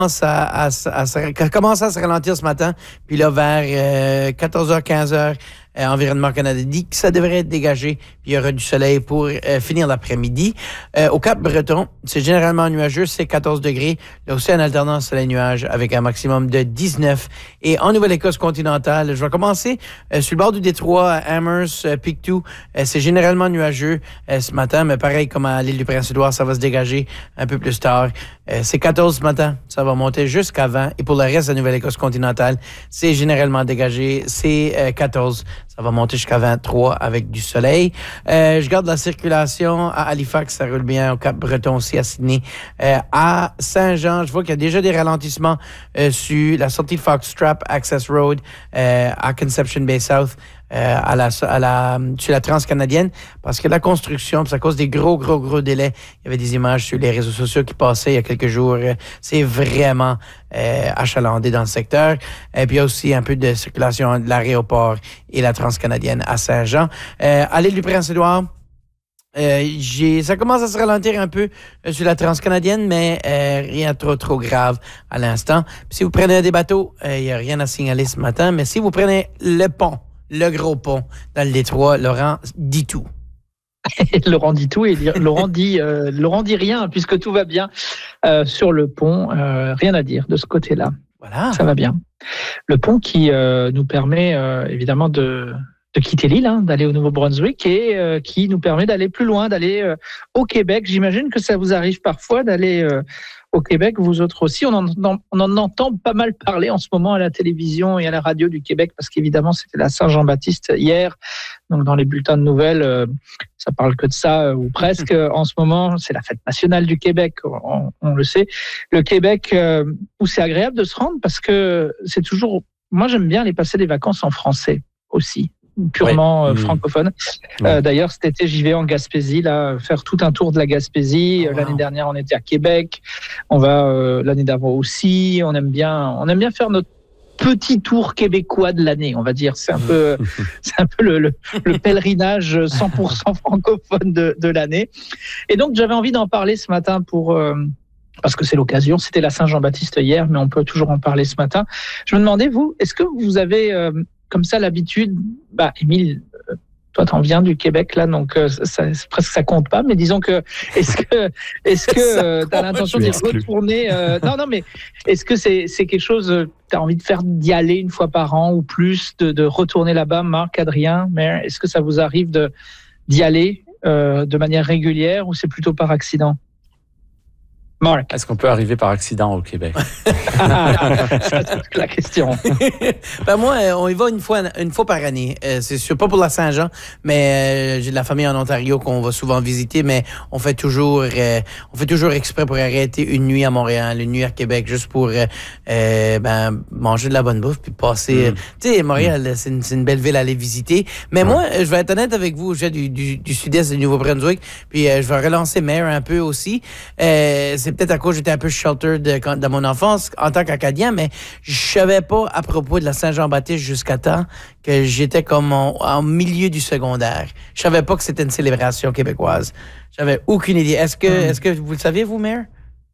commence à se ralentir ce matin. Puis là, vers 14h, 15h, Environnement Canada dit que ça devrait être dégagé. Puis il y aura du soleil pour finir l'après-midi. Au Cap-Breton, c'est généralement nuageux, c'est 14 degrés. Là aussi, en alternance soleil-nuage avec un maximum de 19. Et en Nouvelle-Écosse continentale, je vais commencer sur le bord du détroit, Amherst, Pictou. C'est généralement nuageux ce matin, mais pareil comme à l'île du Prince-Édouard, ça va se dégager un peu plus tard. C'est 14 ce matin, ça va monter jusqu'à 20. Et pour le reste de la Nouvelle-Écosse continentale, c'est généralement dégagé, c'est 14. Ça va monter jusqu'à 23 avec du soleil. Je garde la circulation à Halifax, ça roule bien. Au Cap-Breton aussi, à Sydney. À Saint-Jean, je vois qu'il y a déjà des ralentissements sur la sortie de Foxtrap Access Road à Conception Bay South. Sur la transcanadienne, parce que la construction, c'est à cause des gros délais. Il y avait des images sur les réseaux sociaux qui passaient il y a quelques jours. C'est vraiment achalandé dans le secteur. Et puis il y a aussi un peu de circulation de l'aéroport et la transcanadienne à Saint-Jean. À l'île du Prince-Édouard, ça commence à se ralentir un peu sur la transcanadienne, mais rien trop grave à l'instant. Puis si vous prenez des bateaux, il n'y a rien à signaler ce matin, mais si vous prenez le pont, le gros pont dans le détroit, Laurent dit tout. Laurent dit tout et Laurent dit rien puisque tout va bien sur le pont. Rien à dire de ce côté-là. Voilà. Ça va bien. Le pont qui nous permet évidemment de quitter l'île, d'aller au Nouveau-Brunswick et qui nous permet d'aller plus loin, d'aller au Québec. J'imagine que ça vous arrive parfois d'aller au Québec, vous autres aussi. On en entend pas mal parler en ce moment à la télévision et à la radio du Québec parce qu'évidemment, c'était la Saint-Jean-Baptiste hier. Donc, dans les bulletins de nouvelles, ça parle que de ça ou presque. En ce moment, c'est la fête nationale du Québec, on le sait. Le Québec, où c'est agréable de se rendre parce que c'est toujours... Moi, j'aime bien aller passer des vacances en français aussi. Purement francophone. D'ailleurs, cet été, j'y vais en Gaspésie, là, faire tout un tour de la Gaspésie. L'année dernière, on était à Québec. On va l'année d'avant aussi. On aime bien faire notre petit tour québécois de l'année, on va dire. C'est un peu le pèlerinage 100% francophone de l'année. Et donc, j'avais envie d'en parler ce matin parce que c'est l'occasion. C'était la Saint-Jean-Baptiste hier, mais on peut toujours en parler ce matin. Je me demandais, vous, est-ce que vous avez comme ça l'habitude, Émile, toi t'en viens du Québec là, donc presque ça compte pas, mais disons que est-ce que t'as l'intention d'y retourner non mais est-ce que c'est quelque chose t'as envie de faire, d'y aller une fois par an ou plus, de retourner là-bas, Marc, Adrien, mais est-ce que ça vous arrive d'y aller de manière régulière ou c'est plutôt par accident? Marc. Est-ce qu'on peut arriver par accident au Québec? C'est la question. Moi, on y va une fois par année. C'est sûr, pas pour la Saint-Jean, mais j'ai de la famille en Ontario qu'on va souvent visiter, mais on fait toujours exprès pour arrêter une nuit à Montréal, une nuit à Québec, juste pour manger de la bonne bouffe puis passer. Tu sais, Montréal, c'est une belle ville à aller visiter. Mais moi, je vais être honnête avec vous, je viens du sud-est du Nouveau-Brunswick, puis je vais relancer Mare un peu aussi. C'est peut-être à cause j'étais un peu sheltered dans mon enfance en tant qu'Acadien, mais je savais pas à propos de la Saint-Jean-Baptiste jusqu'à temps que j'étais comme en milieu du secondaire. Je savais pas que c'était une célébration québécoise. J'avais aucune idée. Est-ce que vous le saviez, vous, Mare?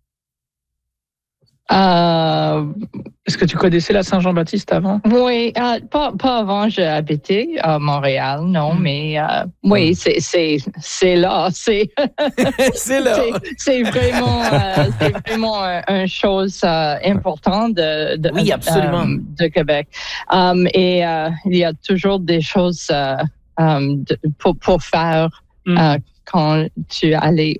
Est-ce que tu connaissais la Saint-Jean-Baptiste avant? Oui, pas avant, j'ai habité à Montréal, non, mais oui, c'est là, c'est là. C'est vraiment une chose importante oui, absolument. De Québec. Et il y a toujours des choses pour faire quand tu allais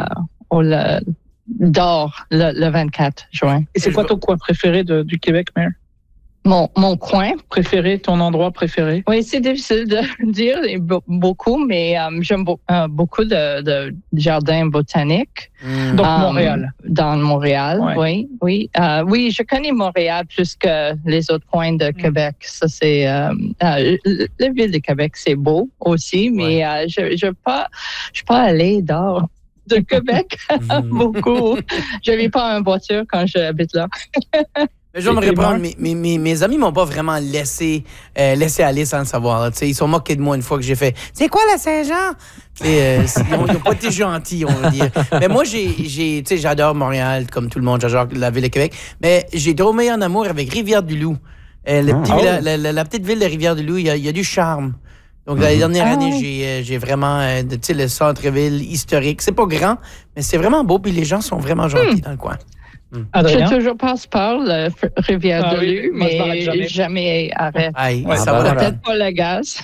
d'or le 24 juin. Et c'est quoi ton coin préféré du Québec, Mare? Mon coin préféré, ton endroit préféré? Oui, c'est difficile de dire beaucoup, mais j'aime beaucoup de jardins botaniques. Donc Montréal. Dans Montréal, ouais. Oui, je connais Montréal plus que les autres coins de Québec. Ça, c'est la ville de Québec, c'est beau aussi, mais je suis pas allée dehors de Québec beaucoup. Je n'avais pas une voiture quand j'habite là. Mais je vais me répondre, mes amis m'ont pas vraiment laissé aller sans le savoir. Là. Ils sont moqués de moi une fois que j'ai fait « C'est quoi la Saint-Jean? » Ils n'ont pas été gentils, on va dire. Mais moi, j'adore Montréal, comme tout le monde. J'adore la ville de Québec. Mais j'ai tombé en amour avec Rivière-du-Loup. La petite ville de Rivière-du-Loup, il y a du charme. Donc, la dernière année, j'ai vraiment le centre-ville historique. C'est pas grand, mais c'est vraiment beau. Puis les gens sont vraiment gentils dans le coin. Adrien? Je toujours passe par la Rivière-du-Loup, mais jamais arrête. Ça va peut-être pas le gaz.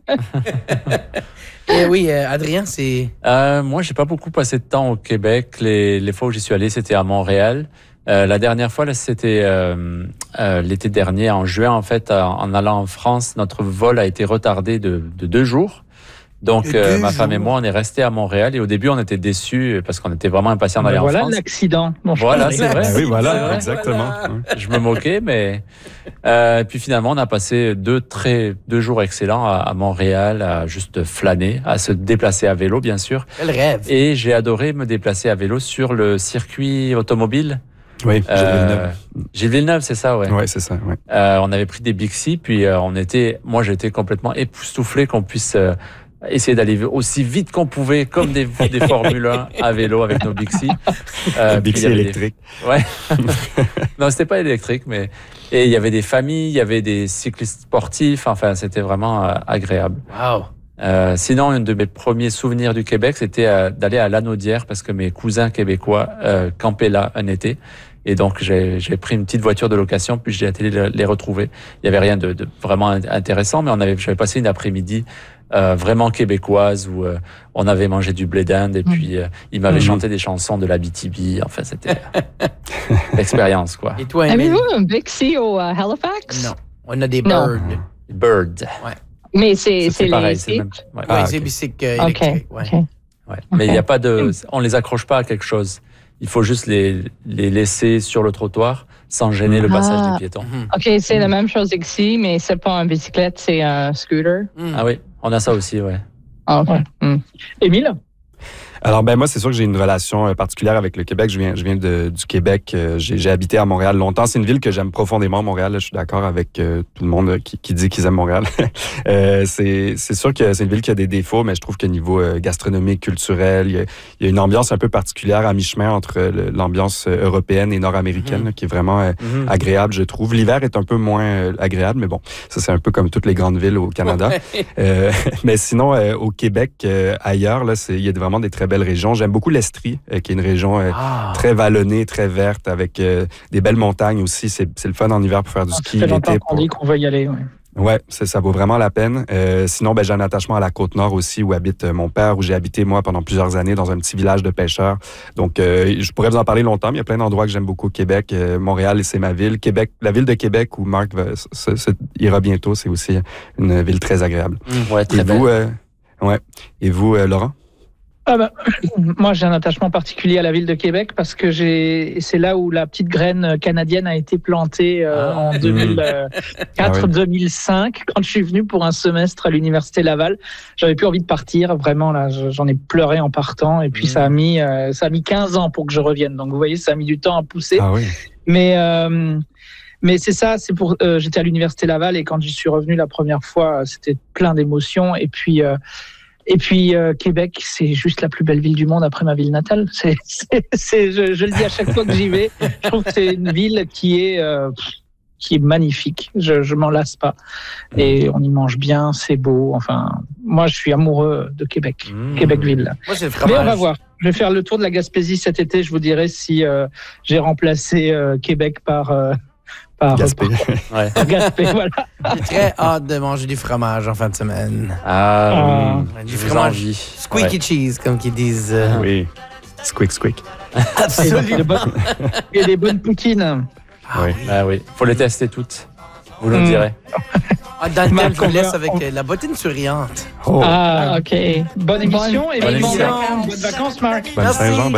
Oui, Adrien, c'est... Moi, j'ai pas beaucoup passé de temps au Québec. Les fois où j'y suis allé, c'était à Montréal. La dernière fois, là, c'était l'été dernier, en juin, en fait, en allant en France. Notre vol a été retardé de 2 jours. Donc, ma femme et moi, on est restés à Montréal. Et au début, on était déçus parce qu'on était vraiment impatients d'aller en France. Voilà l'accident. Voilà, c'est vrai. Oui, voilà, exactement. Je me moquais, mais... puis finalement, on a passé 2 jours excellents à Montréal, à juste flâner, à se déplacer à vélo, bien sûr. Quel rêve! Et j'ai adoré me déplacer à vélo sur le circuit automobile. Oui, Gilles Villeneuve. Gilles Villeneuve, c'est ça, ouais. Oui, c'est ça, ouais. On avait pris des Bixi, puis moi, j'étais complètement époustouflé qu'on puisse essayer d'aller aussi vite qu'on pouvait, comme des Formule 1 à vélo avec nos Bixi. Bixi électrique. Ouais. Non, c'était pas électrique, mais et il y avait des familles, il y avait des cyclistes sportifs. Enfin, c'était vraiment agréable. Wow. Sinon, un de mes premiers souvenirs du Québec, c'était d'aller à Lanaudière parce que mes cousins québécois campaient là un été. Et donc, j'ai pris une petite voiture de location, puis j'ai été les retrouver. Il y avait rien de vraiment intéressant, mais j'avais passé une après-midi vraiment québécoise où on avait mangé du blé d'Inde et puis ils m'avaient chanté des chansons de l'Abitibi. Enfin, c'était l'expérience, quoi. Et toi, avez-vous un Bixi au Halifax? Non, on a des Bird. Bird. Ouais. Mais c'est pareil, les c'est le même. Ouais. C'est bicycle électrique. Ouais. Mais il y a pas on les accroche pas à quelque chose. Il faut juste les laisser sur le trottoir sans gêner le passage des piétons. OK, c'est la même chose ici, mais c'est pas une bicyclette, c'est un scooter. Ah oui, on a ça aussi, ouais. OK. Émile? Alors, moi, c'est sûr que j'ai une relation particulière avec le Québec. Je viens du Québec. J'ai habité à Montréal longtemps. C'est une ville que j'aime profondément, Montréal. Je suis d'accord avec tout le monde qui dit qu'ils aiment Montréal. C'est sûr que c'est une ville qui a des défauts, mais je trouve que niveau gastronomique, culturel, il y a une ambiance un peu particulière à mi-chemin entre l'ambiance européenne et nord-américaine, qui est vraiment agréable, je trouve. L'hiver est un peu moins agréable, mais bon, ça, c'est un peu comme toutes les grandes villes au Canada. Mais sinon, au Québec, ailleurs, là, il y a vraiment des très belle région. J'aime beaucoup l'Estrie, qui est une région très vallonnée, très verte, avec des belles montagnes aussi. C'est le fun en hiver pour faire du ski. Ça fait longtemps qu'on dit qu'on va y aller. Ouais, ça vaut vraiment la peine. Sinon, j'ai un attachement à la Côte-Nord aussi, où habite mon père, où j'ai habité, moi, pendant plusieurs années, dans un petit village de pêcheurs. Donc, je pourrais vous en parler longtemps, mais il y a plein d'endroits que j'aime beaucoup au Québec. Montréal, c'est ma ville. Québec, la ville de Québec, où Marc ira bientôt, c'est aussi une ville très agréable. Ouais, très belle. Et vous, Laurent? Moi, j'ai un attachement particulier à la ville de Québec parce que c'est là où la petite graine canadienne a été plantée en 2004-2005 quand je suis venu pour un semestre à l'université Laval. J'avais plus envie de partir, vraiment là, j'en ai pleuré en partant et puis ça a mis 15 ans pour que je revienne. Donc vous voyez, ça a mis du temps à pousser. Ah oui. Mais c'est ça, j'étais à l'université Laval et quand j'y suis revenu la première fois, c'était plein d'émotions et puis Québec, c'est juste la plus belle ville du monde après ma ville natale. Je le dis à chaque fois que j'y vais. Je trouve que c'est une ville qui est magnifique. Je m'en lasse pas. Et on y mange bien, c'est beau. Enfin, moi, je suis amoureux de Québec. Québec-Ville. Moi, c'est le Mais fromage. on va voir. Je vais faire le tour de la Gaspésie cet été. Je vous dirai si j'ai remplacé Québec par Gaspé. Gaspé, voilà. J'ai très hâte de manger du fromage en fin de semaine. Du Du fromage. fromage squeaky cheese, comme qu'ils disent. Oui. Squeak. Absolument. Il y a des bonnes poutines. Oui. Ah oui, faut les tester toutes. Vous nous direz. Dans le temps, je vous Marc, laisse avec la bottine souriante. OK. Bonne émission et Bonne émission. bonnes vacances, Marc. Bonne Merci. Saint-Jean.